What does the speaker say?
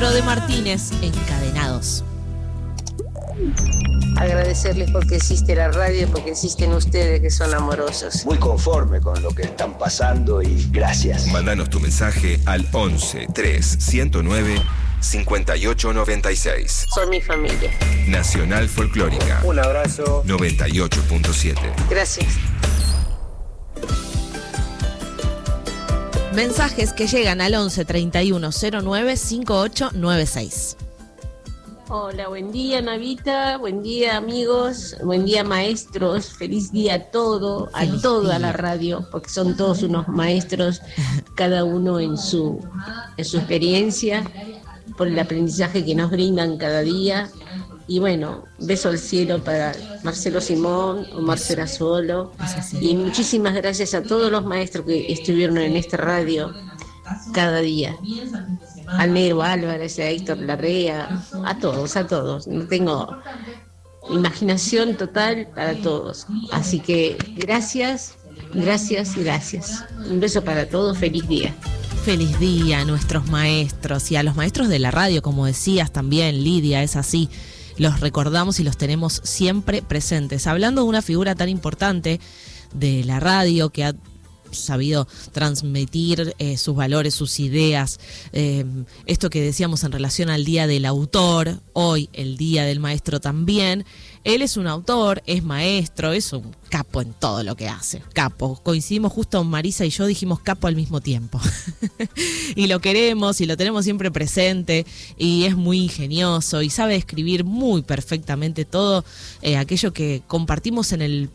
maestro de Martínez, Encadenados. Agradecerles porque existe la radio, porque existen ustedes que son amorosos. Muy conforme con lo que están pasando y gracias. Mándanos tu mensaje al 11 3 109 5896. Son mi familia. Nacional Folclórica. Un abrazo. 98.7. Gracias. Mensajes que llegan al 11 31 09 5896. Hola, buen día Navita, buen día amigos, buen día maestros, feliz día a toda la radio, porque son todos unos maestros, cada uno en su experiencia, por el aprendizaje que nos brindan cada día. Y bueno, beso al cielo para Marcelo Simón o Marcela Solo. Y muchísimas gracias a todos los maestros que estuvieron en esta radio cada día. Al Negro Álvarez, a Héctor Larrea, a todos. No tengo imaginación total para todos. Así que gracias. Un beso para todos, feliz día. Feliz día a nuestros maestros y a los maestros de la radio, como decías también, Lidia, es así. Los recordamos y los tenemos siempre presentes. Hablando de una figura tan importante de la radio que ha sabido transmitir sus valores, sus ideas, esto que decíamos en relación al Día del Autor, hoy el Día del Maestro también. Él es un autor, es maestro, es un capo en todo lo que hace, capo. Coincidimos justo Marisa y yo, dijimos capo al mismo tiempo. Y lo queremos y lo tenemos siempre presente y es muy ingenioso y sabe escribir muy perfectamente todo aquello que compartimos en el